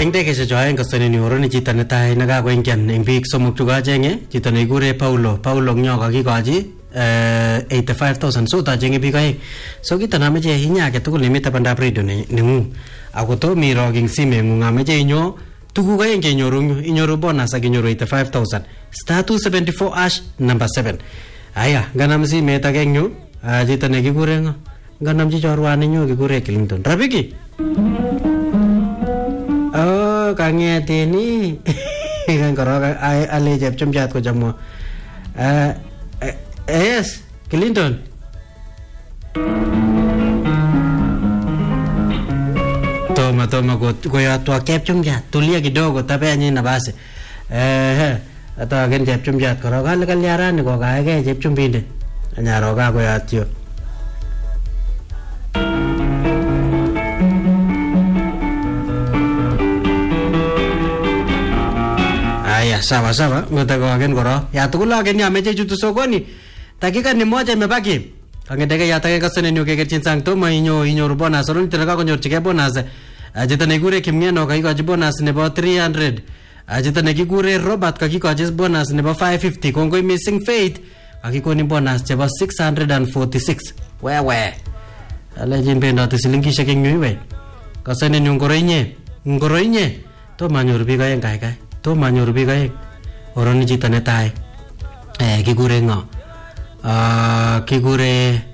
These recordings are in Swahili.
Engdege se joaen kasane ni oroni chito netai nekakoingian eng biik somok chu kachenge chito nekikure Paulo nyo kakikochi 85,000 so tachenge biik aeng so kito nameche inya age tugul nemite bandab radio nengung ako to miro king simengung ameche inyo tuguk aeng inyoru bonus ak inyoru 85,000 star 274 ash number 7 aya ganam simet age nyu chito nekikure ngo ganamchi chorwani nyu kikure Clinton Rabiki kangetini kan koroka ale chepchumchat ko jamo yes Clinton toma koyatwa chepchumchat tulia kidogo tapeanyi nafasi ata gen chepchumchat koroka ale kalyarani kokaege chepchumbinde anyaro ka koyatyo sawa ngote kogen koro ya tukulagen ya meche chutu sokoni dakika ni moja imebaki kangedege ya take kasene nyo kegerchin sang to inyoru bonus ron tena konyorchige bonus ajita nekure Kimngeno kakikochi bonus nebo 300 ajita nekikure Robert kakikochi bonus nebo 550 kongoi missing Faith kakikoni bonus chebo 646 wewe alejin bendoti silingishek eng nyiwe kasene nyo ngoroinye to manyoru biik aeng kai to manyoru biik aeng oroni chito netai kikure ngo kikure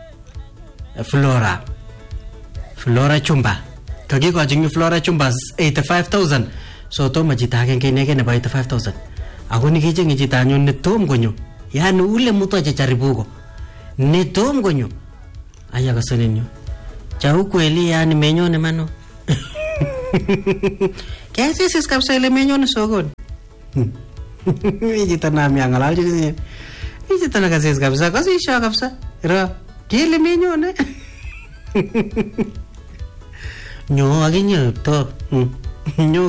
Flora Chumba kakikochi Flora Chumba 85,000 so toma chito agenge inege nebo 85,000 ako nikichenge chito anyun netom konyo yani ule mtu achajaribuko netom konyo aya kasenenyo cha ukweli yani menyone mano Kesis kabisa ile menyone sokoni. Hiji tana miangalal jini. Hiji tana kasis kabisa kasisha kabisa. Ira kile menyone. Nyo aginyo to. Nyo